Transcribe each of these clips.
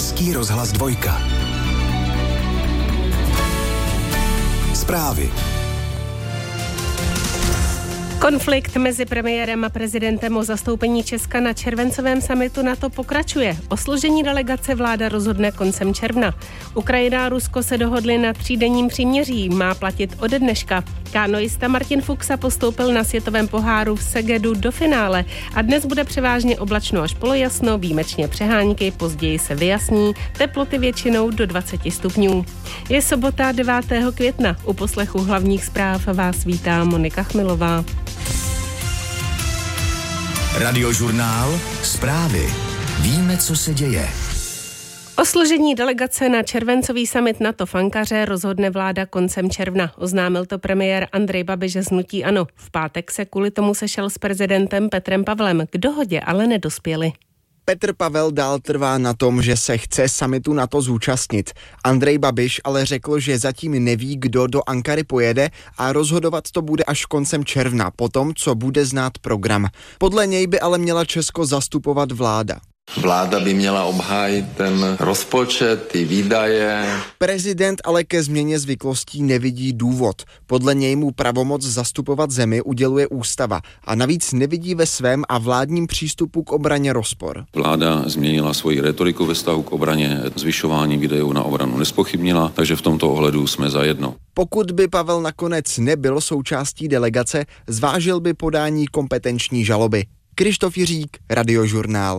Český rozhlas 2. Zprávy. Konflikt mezi premiérem a prezidentem o zastoupení Česka na červencovém summitu NATO pokračuje. O složení delegace vláda rozhodne koncem června. Ukrajina a Rusko se dohodly na 3denním příměří, má platit ode dneška. Kánoista Martin Fuxa postoupil na světovém poháru v Segedu do finále a dnes bude převážně oblačno až polojasno, výjimečně přehánky, později se vyjasní, teploty většinou do 20 stupňů. Je sobota 9. května. U poslechu hlavních zpráv vás vítá Monika Chmilová. Radiožurnál Zprávy. Víme, co se děje. O složení delegace na červencový summit NATO v Ankaře rozhodne vláda koncem června. Oznámil to premiér Andrej Babiš z hnutí ANO. V pátek se kvůli tomu sešel s prezidentem Petrem Pavlem. K dohodě ale nedospěli. Petr Pavel dál trvá na tom, že se chce summitu NATO zúčastnit. Andrej Babiš ale řekl, že zatím neví, kdo do Ankary pojede a rozhodovat to bude až koncem června, potom, co bude znát program. Podle něj by ale měla Česko zastupovat vláda. Vláda by měla obhájit ten rozpočet, ty výdaje. Prezident ale ke změně zvyklostí nevidí důvod. Podle něj mu pravomoc zastupovat zemi uděluje ústava a navíc nevidí ve svém a vládním přístupu k obraně rozpor. Vláda změnila svoji retoriku ve vztahu k obraně, zvyšování výdajů na obranu nespochybnila, takže v tomto ohledu jsme zajedno. Pokud by Pavel nakonec nebyl součástí delegace, zvážil by podání kompetenční žaloby. Krištof Jiřík, Radiožurnál.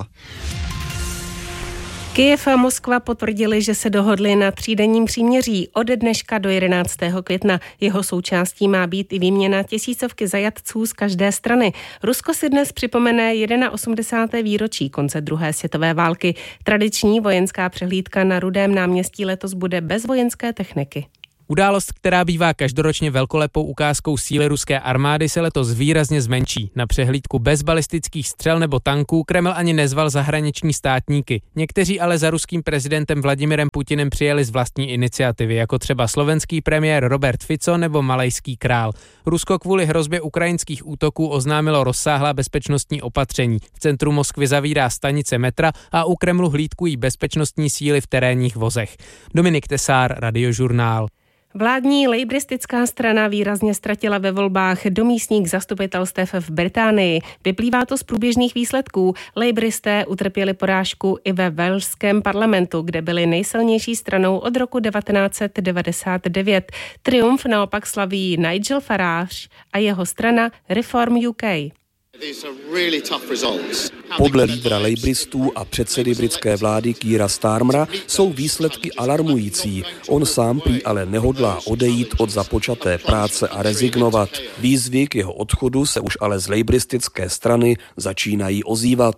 Kyjev a Moskva potvrdili, že se dohodli na 3denním příměří od dneška do 11. května. Jeho součástí má být i výměna tisícovky zajatců z každé strany. Rusko si dnes připomene 81. výročí konce druhé světové války. Tradiční vojenská přehlídka na Rudém náměstí letos bude bez vojenské techniky. Událost, která bývá každoročně velkolepou ukázkou síly ruské armády, se letos výrazně zmenší. Na přehlídku bez balistických střel nebo tanků Kreml ani nezval zahraniční státníky. Někteří ale za ruským prezidentem Vladimirem Putinem přijeli z vlastní iniciativy, jako třeba slovenský premiér Robert Fico nebo malajský král. Rusko kvůli hrozbě ukrajinských útoků oznámilo rozsáhlá bezpečnostní opatření. V centru Moskvy zavírá stanice metra a u Kremlu hlídkují bezpečnostní síly v terénních vozech. Dominik Tesár, Radiožurnál. Vládní lejbristická strana výrazně ztratila ve volbách do místních zastupitelstev v Británii. Vyplývá to z průběžných výsledků. Lejbristé utrpěli porážku i ve velšském parlamentu, kde byli nejsilnější stranou od roku 1999. Triumf naopak slaví Nigel Farage a jeho strana Reform UK. Podle lídra lejbristů a předsedy britské vlády Keira Starmera jsou výsledky alarmující. On sám prý ale nehodlá odejít od započaté práce a rezignovat. Výzvy k jeho odchodu se už ale z lejbristické strany začínají ozývat.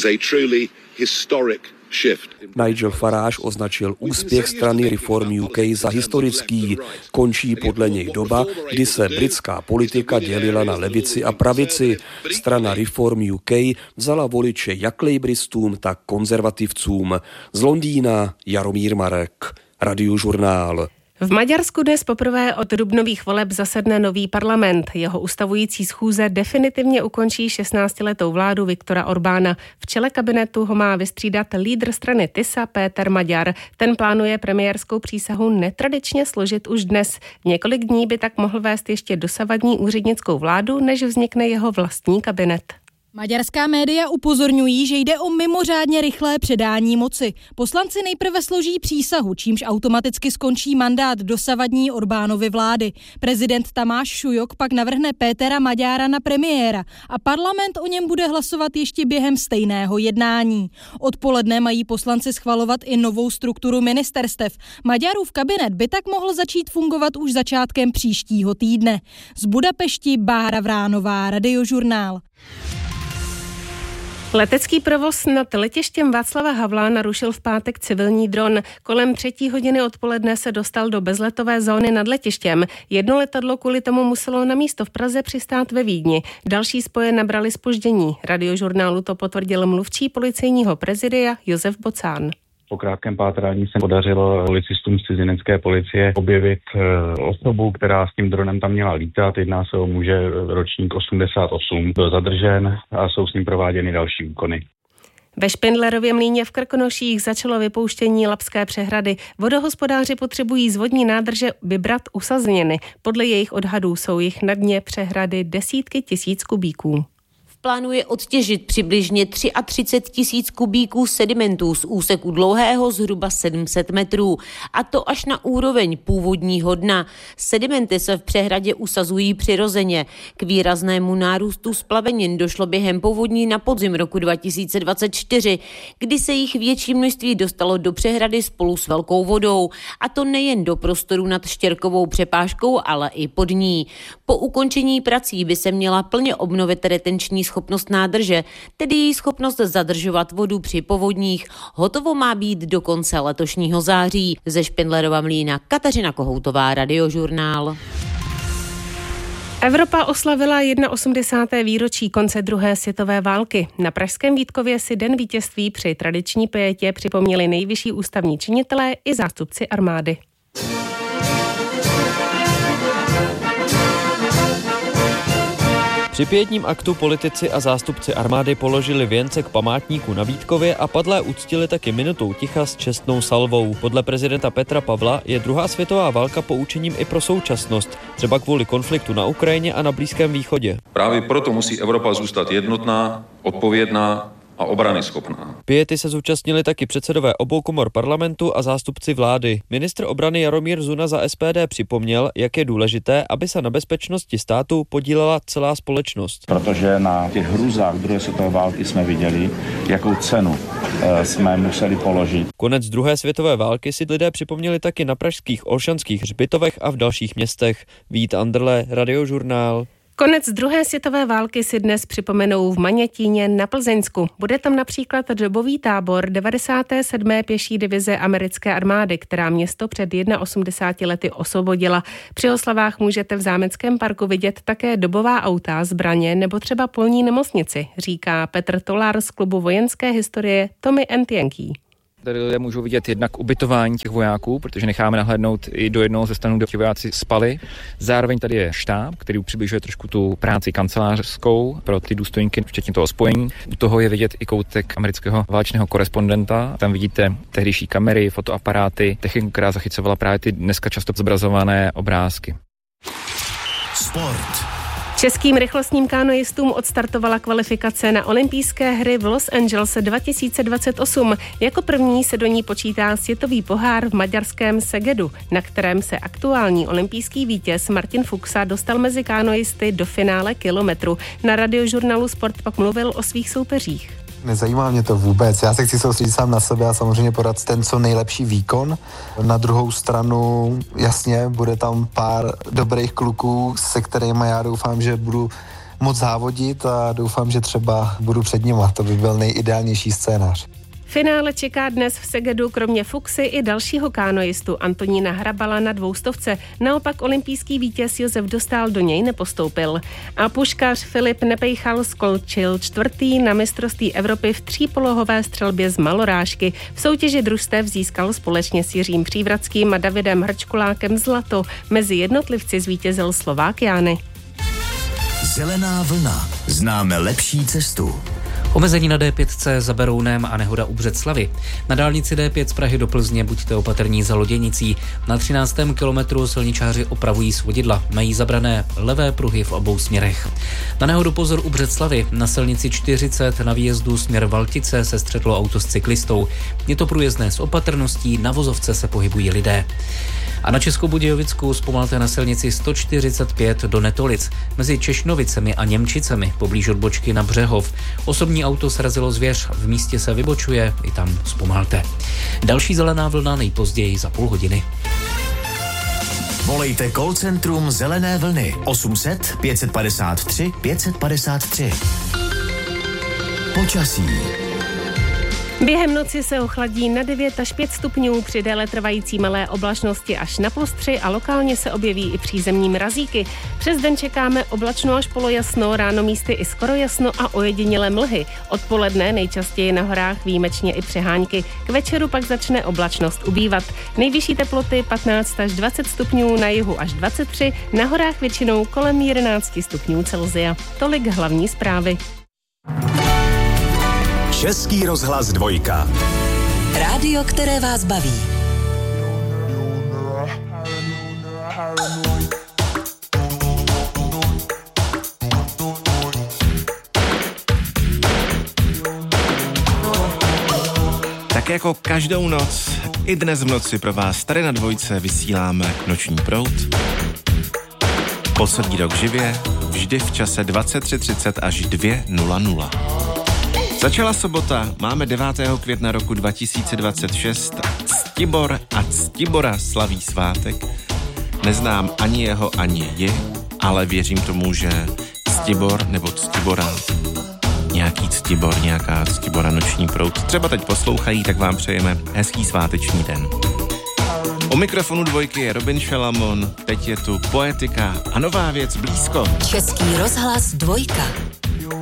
Nigel Farage označil úspěch strany Reform UK za historický. Končí podle něj doba, kdy se britská politika dělila na levici a pravici. Strana Reform UK vzala voliče jak lejbristům, tak konzervativcům. Z Londýna Jaromír Marek, Radiožurnál. V Maďarsku dnes poprvé od dubnových voleb zasedne nový parlament. Jeho ustavující schůze definitivně ukončí 16letou vládu Viktora Orbána. V čele kabinetu ho má vystřídat lídr strany TISA Péter Maďar. Ten plánuje premiérskou přísahu netradičně složit už dnes. Několik dní by tak mohl vést ještě dosavadní úřednickou vládu, než vznikne jeho vlastní kabinet. Maďarská média upozorňují, že jde o mimořádně rychlé předání moci. Poslanci nejprve složí přísahu, čímž automaticky skončí mandát dosavadní Orbánovy vlády. Prezident Tamáš Šujok pak navrhne Pétera Maďára na premiéra a parlament o něm bude hlasovat ještě během stejného jednání. Odpoledne mají poslanci schvalovat i novou strukturu ministerstev. Maďarův kabinet by tak mohl začít fungovat už začátkem příštího týdne. Z Budapešti Bára Vránová, Radiožurnál. Letecký provoz nad letištěm Václava Havla narušil v pátek civilní dron. Kolem 3:00 odpoledne se dostal do bezletové zóny nad letištěm. Jedno letadlo kvůli tomu muselo na místo v Praze přistát ve Vídni. Další spoje nabraly zpoždění. Radiožurnálu to potvrdil mluvčí policejního prezidia Josef Bocán. Po krátkém pátrání se podařilo policistům z cizinecké policie objevit osobu, která s tím dronem tam měla lítat. Jedná se o muže ročník 88. Byl zadržen a jsou s ním prováděny další úkony. Ve Špindlerově mlýně v Krkonoších začalo vypouštění Labské přehrady. Vodohospodáři potřebují z vodní nádrže vybrat usazeniny. Podle jejich odhadů jsou jich na dně přehrady desítky tisíc kubíků. Plánuje odtěžit přibližně 33 000 kubíků sedimentů z úseku dlouhého zhruba 700 metrů, a to až na úroveň původního dna. Sedimenty se v přehradě usazují přirozeně. K výraznému nárůstu splavenin došlo během povodní na podzim roku 2024, kdy se jich větší množství dostalo do přehrady spolu s velkou vodou, a to nejen do prostoru nad Štěrkovou přepážkou, ale i pod ní. Po ukončení prací by se měla plně obnovit retenční schopnost nádrže, tedy její schopnost zadržovat vodu při povodních. Hotovo má být do konce letošního září. Ze Špindlerova mlýna Kateřina Kohoutová, Radiožurnál. Evropa oslavila 81. výročí konce druhé světové války. Na pražském Vítkově si den vítězství při tradiční pietě připomněli nejvyšší ústavní činitelé i zástupci armády. Při pietním aktu politici a zástupci armády položili věnce k památníku na Vítkově a padlé uctili taky minutou ticha s čestnou salvou. Podle prezidenta Petra Pavla je druhá světová válka poučením i pro současnost, třeba kvůli konfliktu na Ukrajině a na Blízkém východě. Právě proto musí Evropa zůstat jednotná, odpovědná a obranyschopná. Piety se zúčastnili taky předsedové obou komor parlamentu a zástupci vlády. Ministr obrany Jaromír Zuna za SPD připomněl, jak je důležité, aby se na bezpečnosti státu podílela celá společnost. Protože na těch hrůzách druhé světové války jsme viděli, jakou cenu jsme museli položit. Konec druhé světové války si lidé připomněli taky na pražských Olšanských hřbitovech a v dalších městech. Vít Anderle, Radiožurnál. Konec druhé světové války si dnes připomenou v Manětíně na Plzeňsku. Bude tam například dobový tábor 97. pěší divize americké armády, která město před 81 lety osvobodila. Při oslavách můžete v Zámeckém parku vidět také dobová auta, zbraně nebo třeba polní nemocnici, říká Petr Tolar z klubu vojenské historie Tommy & Yankee. Tady lidé můžou vidět jednak ubytování těch vojáků, protože necháme nahlédnout i do jednoho ze stanů, kde ti vojáci spali. Zároveň tady je štáb, který přibližuje trošku tu práci kancelářskou pro ty důstojníky, včetně toho spojení. U toho je vidět i koutek amerického válečného korespondenta. Tam vidíte tehdejší kamery, fotoaparáty, techniku, která zachycovala právě ty dneska často zobrazované obrázky. Sport. Českým rychlostním kanoistům odstartovala kvalifikace na olympijské hry v Los Angeles 2028. Jako první se do ní počítá světový pohár v maďarském Segedu, na kterém se aktuální olympijský vítěz Martin Fuxa dostal mezi kanoisty do finále kilometru. Na Radiožurnálu Sport pak mluvil o svých soupeřích. Nezajímá mě to vůbec. Já se chci soustředit sám na sebe a samozřejmě podat ten co nejlepší výkon. Na druhou stranu, jasně, bude tam pár dobrých kluků, se kterými já doufám, že budu moc závodit a doufám, že třeba budu před nima. To by byl nejideálnější scénář. Finále čeká dnes v Segedu kromě Fuxy i dalšího kanoistu Antonína Hrabala na 200. Naopak olympijský vítěz Josef Dostál do něj nepostoupil. A puškař Filip Nepejchal skončil čtvrtý na mistrovství Evropy v třípolohové střelbě z malorážky. V soutěži družstev získal společně s Jiřím Přívratským a Davidem Hrčkulákem zlato. Mezi jednotlivci zvítězil Slovák Jány. Zelená vlna. Známe lepší cestu. Omezení na D5C za Berounem a nehoda u Břeclavi. Na dálnici D5 z Prahy do Plzně buďte opatrní za Loděnicí. Na 13. kilometru silničáři opravují svodidla. Mají zabrané levé pruhy v obou směrech. Na nehodu pozor u Břeclavi. Na silnici 40 na výjezdu směr Valtice se střetlo auto s cyklistou. Je to průjezdné s opatrností, na vozovce se pohybují lidé. A na Českobudějovicku zpomalte na silnici 145 do Netolic mezi Češnovicemi a Němčicemi poblíž odbočky na Břehov. Osobní auto srazilo zvěř, v místě se vybočuje, i tam zpomalte. Další zelená vlna nejpozději za půl hodiny. Volejte call centrum Zelené vlny 800 553 553. Počasí. Během noci se ochladí na 9 až 5 stupňů, při déle trvající malé oblačnosti až na +3 a lokálně se objeví i přízemní mrazíky. Přes den čekáme oblačno až polojasno, ráno místy i skoro jasno a ojedinělé mlhy. Odpoledne nejčastěji na horách výjimečně i přehánky. K večeru pak začne oblačnost ubývat. Nejvyšší teploty 15 až 20 stupňů, na jihu až 23, na horách většinou kolem 11 stupňů Celsia. Tolik hlavní zprávy. Český rozhlas 2. Rádio, které vás baví. Tak jako každou noc, i dnes v noci pro vás tady na 2 vysíláme Noční proud. Po celý rok živě, vždy v čase 23:30 až 2:00. Začala sobota, máme 9. května roku 2026. Ctibor a Ctibora slaví svátek. Neznám ani jeho, ani ji, ale věřím tomu, že Ctibor nebo Ctibora, nějaký Ctibor, nějaká Ctibora Noční proud třeba teď poslouchají, tak vám přejeme hezký sváteční den. U mikrofonu 2 je Robin Šalamon, teď je tu Poetika a nová věc blízko. Český rozhlas 2.